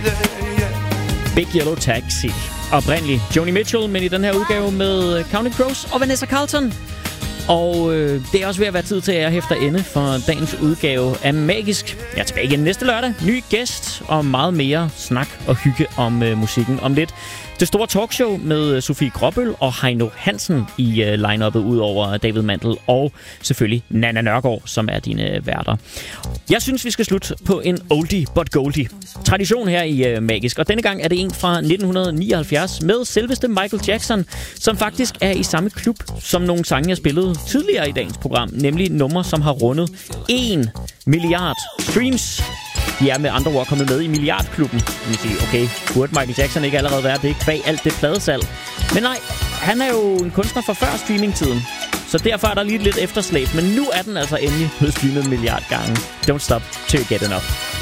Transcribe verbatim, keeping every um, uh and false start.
Big Yellow Taxi. Oprindeligt Joni Mitchell, men i den her udgave med Counting Crows og Vanessa Carlton. Og øh, det er også ved at være tid til, at jeg hæfter ende for dagens udgave af Magisk. Jeg er tilbage igen næste lørdag. Ny gæst og meget mere snak og hygge om øh, musikken om lidt. Det store talkshow med Sofie Gråbøl og Heino Hansen i øh, line-uppet, ud over David Mandel og selvfølgelig Nana Nørgaard, som er dine værter. Jeg synes, vi skal slutte på en oldie but goldie. Tradition her i øh, Magisk, og denne gang er det en fra nitten nioghalvfjerds med selveste Michael Jackson, som faktisk er i samme klub som nogle sange, jeg spillede tidligere i dagens program, nemlig numre, som har rundet en milliard streams. De er med andre ord kommet med i milliardklubben. Man siger, okay, burde Michael Jackson ikke allerede være det, kvæg alt det pladesalg? Men nej, han er jo en kunstner fra før streamingtiden, så derfor er der lige lidt efterslæb. Men nu er den altså endelig blevet streamet en milliard gange. Don't stop till you get enough.